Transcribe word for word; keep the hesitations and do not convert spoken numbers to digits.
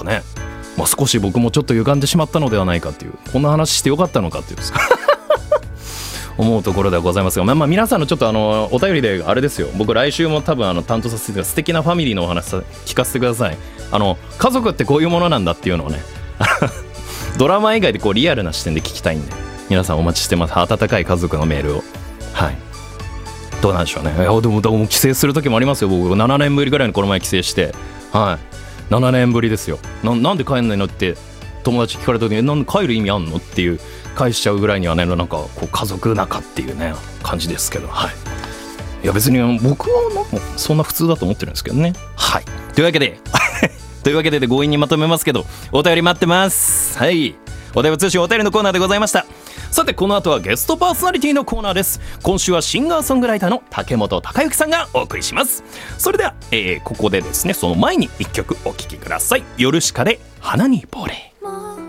かね、まあ、少し僕もちょっと歪んでしまったのではないかっていう、こんな話してよかったのかっていう思うところではございますが、まあ、まあ皆さんのちょっとあのお便りであれですよ、僕来週も多分あの担当させていただく素敵なファミリーのお話聞かせてください。あの家族ってこういうものなんだっていうのをねドラマ以外でこうリアルな視点で聞きたいんで、皆さんお待ちしてます。温かい家族のメールを。はい、どうなんでしょうね。いやでも、でも帰省する時もありますよ。僕ななねんぶりぐらいにこの前帰省して、はい、ななねんぶりですよ。 な, なんで帰んないのって友達聞かれた時に、なんで帰る意味あんのっていう返しちゃうぐらいにはね、なんかこう家族仲っていうね感じですけど、はい、いや別に僕はなんかそんな普通だと思ってるんですけどね。はい、というわけでというわけで強引にまとめますけど、お便り待ってます。はい、お便り通信お便りのコーナーでございました。さてこの後はゲストパーソナリティのコーナーです。今週はシンガーソングライターの竹本孝之さんがお送りします。それでは、えー、ここでですね、その前にいっきょくお聴きください。ヨルシカで花に亡霊。